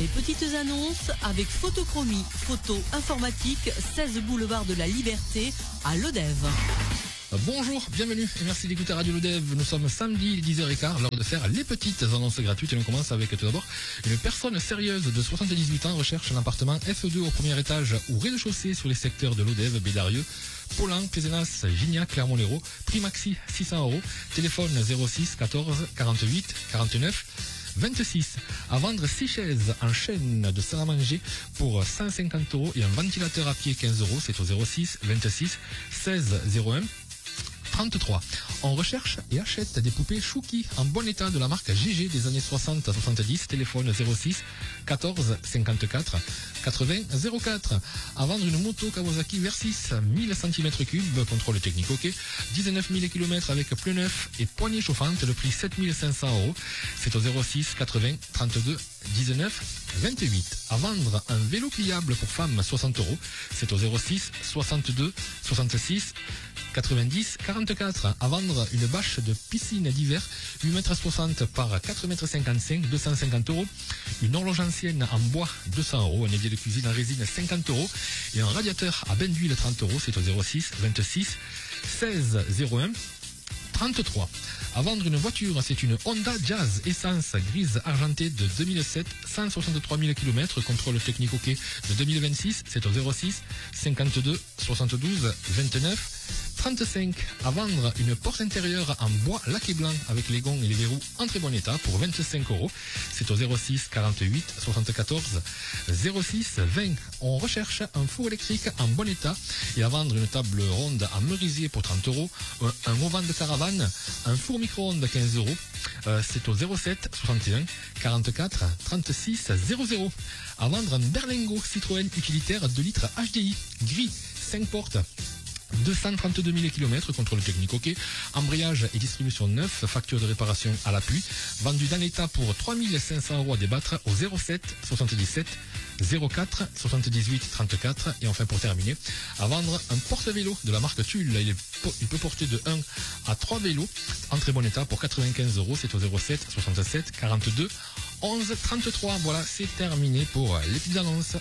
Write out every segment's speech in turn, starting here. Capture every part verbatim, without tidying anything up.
petites annonces avec Photochromie, photo informatique, seize boulevard de la Liberté à Lodève. Bonjour, bienvenue et merci d'écouter Radio Lodève. Nous sommes samedi dix heures quinze, l'heure de faire les petites annonces gratuites et on commence avec tout d'abord une personne sérieuse de soixante-dix-huit ans recherche un appartement F deux au premier étage ou rez-de-chaussée sur les secteurs de Lodève, Bédarieux, Polan, Pézenas, Gignac, Clermont-Lérault, prix maxi six cents euros, téléphone zéro six quatorze quarante-huit quarante-neuf vingt-six. À vendre six chaises en chaîne de salle à manger pour cent cinquante euros et un ventilateur à pied quinze euros, c'est au zéro six vingt-six seize zéro un trente-trois. On recherche et achète des poupées Chouki en bon état de la marque G G des années soixante à soixante-dix, téléphone zéro six quatorze cinquante-quatre quatre-vingts zéro quatre. À vendre une moto Kawasaki Versys mille centimètres cubes, contrôle technique OK, dix-neuf mille kilomètres avec pneus neufs et poignée chauffante, le prix sept mille cinq cents euros, c'est au zéro six quatre-vingts trente-deux dix-neuf vingt-huit. À vendre un vélo pliable pour femmes soixante euros, c'est au zéro six soixante-deux soixante-six quatre-vingt-dix quarante-quatre. À vendre une bâche de piscine d'hiver huit mètres soixante par quatre mètres cinquante-cinq, deux cent cinquante euros. Une horloge ancienne en bois deux cents euros. Un évier de cuisine en résine cinquante euros. Et un radiateur à bain d'huile trente euros. C'est au zéro six vingt-six seize zéro un trente-trois. À vendre une voiture, c'est une Honda Jazz essence grise argentée de deux mille sept, cent soixante-trois mille kilomètres, contrôle technique OK de deux mille vingt-six, c'est au zéro six cinquante-deux soixante-douze vingt-neuf trente-cinq. À vendre une porte intérieure en bois laqué blanc avec les gonds et les verrous en très bon état pour vingt-cinq euros, c'est au zéro six quarante-huit soixante-quatorze zéro six vingt. On recherche un four électrique en bon état et à vendre une table ronde en merisier pour trente euros, un auvent de caravane, un four micro-ondes quinze euros, euh, c'est au zéro sept soixante et un quarante-quatre trente-six zéro zéro. À vendre un Berlingo Citroën utilitaire deux litres H D I, gris, cinq portes, deux cent trente-deux mille kilomètres, contrôle technique OK, embrayage et distribution neuf, facture de réparation à l'appui, vendu dans l'état pour trois mille cinq cents euros à débattre au zéro sept soixante-dix-sept zéro quatre soixante-dix-huit trente-quatre. Et enfin pour terminer, à vendre un porte-vélo de la marque Tulle. Il, est, il peut porter de un à trois vélos en très bon état pour quatre-vingt-quinze euros, c'est au zéro sept soixante-sept quarante-deux onze trente-trois. Voilà, c'est terminé pour les petites annonces.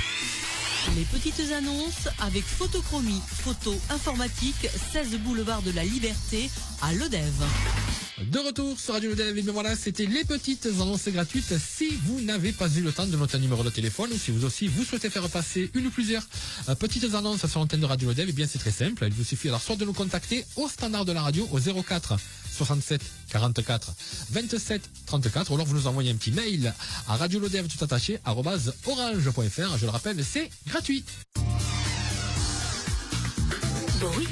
Les petites annonces avec Photochromie, photo informatique, seize boulevard de la Liberté à Lodève. De retour sur Radio Lodève, et bien voilà, c'était les petites annonces gratuites. Si vous n'avez pas eu le temps de noter un numéro de téléphone, ou si vous aussi vous souhaitez faire passer une ou plusieurs euh, petites annonces sur l'antenne de Radio Lodève, et bien c'est très simple. Il vous suffit alors soit de nous contacter au standard de la radio au zéro quatre soixante-sept quarante-quatre vingt-sept trente-quatre, ou alors vous nous envoyez un petit mail à radio lodève tout attaché arobase orange point fr. Je le rappelle, c'est gratuit. Bruit